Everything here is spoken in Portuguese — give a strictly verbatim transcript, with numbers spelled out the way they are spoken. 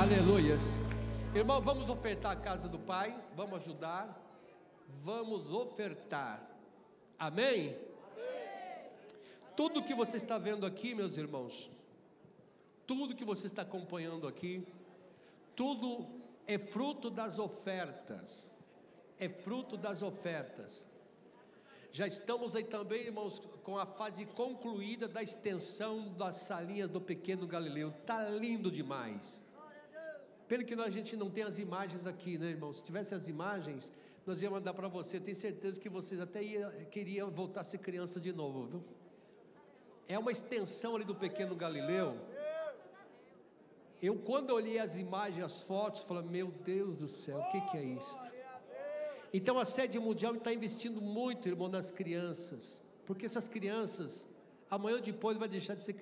Aleluias. Irmão, vamos ofertar a casa do Pai. Vamos ajudar. Vamos ofertar. Amém? Amém. Tudo que você está vendo aqui, meus irmãos, tudo que você está acompanhando aqui, tudo é fruto das ofertas. É fruto das ofertas. Já estamos aí também, irmãos, com a fase concluída da extensão das salinhas do Pequeno Galileu. Está lindo demais. Pena que a gente não tem as imagens aqui, né, irmãos? Se tivesse as imagens, nós íamos mandar para você. Tenho certeza que vocês até ia, queriam voltar a ser criança de novo, viu? É uma extensão ali do Pequeno Galileu. Eu, quando olhei as imagens, as fotos, falei, meu Deus do céu, o que, que é isso? Então a sede mundial está investindo muito, irmão, nas crianças, porque essas crianças, amanhã ou depois vai deixar de ser